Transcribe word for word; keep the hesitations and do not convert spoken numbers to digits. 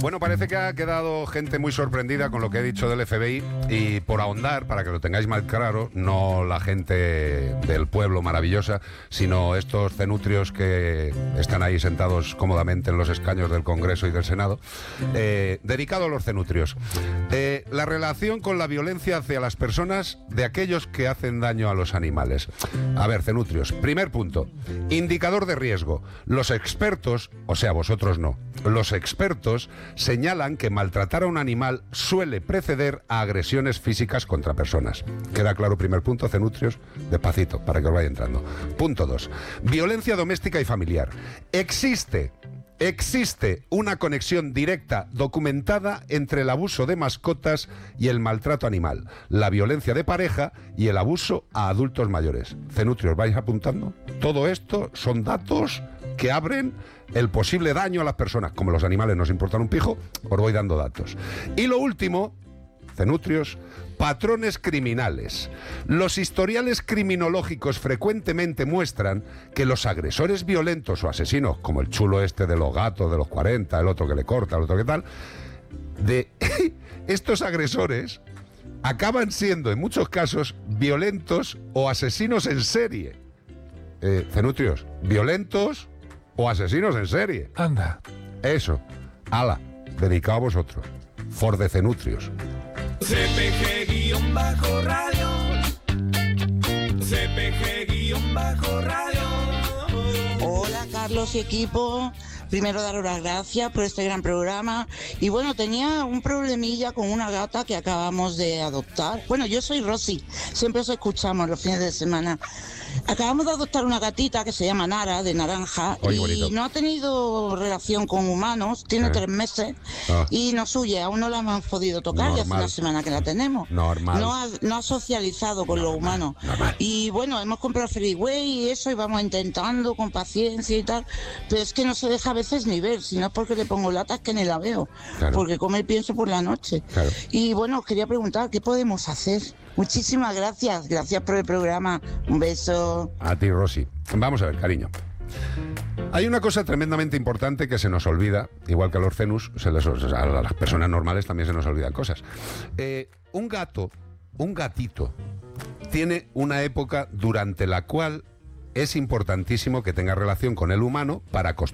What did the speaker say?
Bueno, parece que ha quedado gente muy sorprendida con lo que he dicho del F B I, y por ahondar, para que lo tengáis más claro, no la gente del pueblo maravillosa, sino estos cenutrios que están ahí sentados cómodamente en los escaños del Congreso y del Senado, eh, dedicado a los cenutrios. Eh, la relación con la violencia hacia las personas de aquellos que hacen daño a los animales. A ver, cenutrios, primer punto, indicador de riesgo. Los expertos, o sea, vosotros no, los expertos señalan que maltratar a un animal suele preceder a agresiones físicas contra personas. Queda claro, primer punto, cenutrios, despacito, para que os vaya entrando. Punto dos, violencia doméstica y familiar. Existe... Existe una conexión directa documentada entre el abuso de mascotas y el maltrato animal, la violencia de pareja y el abuso a adultos mayores. Cenutrios, ¿vais apuntando? Todo esto son datos que abren el posible daño a las personas. Como los animales nos importan un pijo, os voy dando datos. Y lo último, cenutrios, patrones criminales. Los historiales criminológicos frecuentemente muestran que los agresores violentos o asesinos, como el chulo este de los gatos de los cuarenta, el otro que le corta, el otro que tal, de estos agresores acaban siendo en muchos casos violentos o asesinos en serie. Eh, cenutrios, violentos o asesinos en serie. Anda. Eso. Ala, dedicado a vosotros. For de cenutrios. C P G-radio, C P G-radio. Hola Carlos y equipo, primero daros las gracias por este gran programa. Y bueno, tenía un problemilla con una gata que acabamos de adoptar. Bueno, yo soy Rosy, siempre os escuchamos los fines de semana. Acabamos de adoptar una gatita que se llama Nara, de naranja. Oye, y bonito. no ha tenido relación con humanos, tiene Eh. tres meses Ah. y nos huye, aún no la hemos podido tocar, ya hace Normal. una semana que la tenemos. Normal. No ha, no ha socializado con los humanos. normal. Y bueno, hemos comprado Freeway y eso, y vamos intentando con paciencia y tal, pero es que no se deja a veces ni ver, si no es porque le pongo latas que ni la veo, Claro. porque come el pienso por la noche. Claro. Y bueno, os quería preguntar, ¿qué podemos hacer? Muchísimas gracias, gracias por el programa, un beso. A ti, Rosy. Vamos a ver, cariño. Hay una cosa tremendamente importante que se nos olvida, igual que a los cenus, se les, a las personas normales también se nos olvidan cosas. Eh, un gato, un gatito, tiene una época durante la cual es importantísimo que tenga relación con el humano para construir